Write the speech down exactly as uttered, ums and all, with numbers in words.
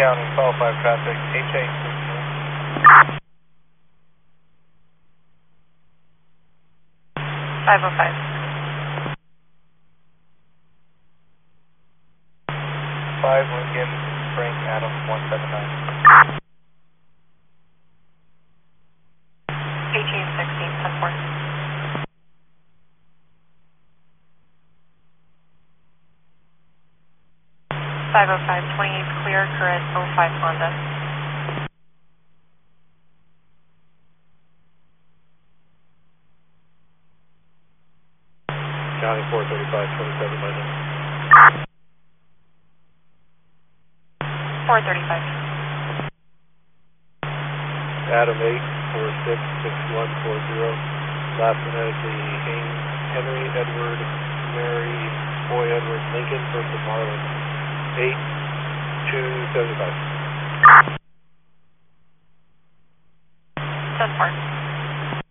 County, call five traffic, H eight sixteen. five oh five. five Lincoln, Frank Adam, one seven nine. eighteen sixteen, ten four. five oh five, twenty-eight clear, current oh five Honda. County four thirty-five, twenty-seven Lincoln. four thirty-five. Adam eight, four six, six one four zero. Last phonetically Henry, Edward, Mary, Boy Edward, Lincoln, first of Marlin. eight two seven five. ten four.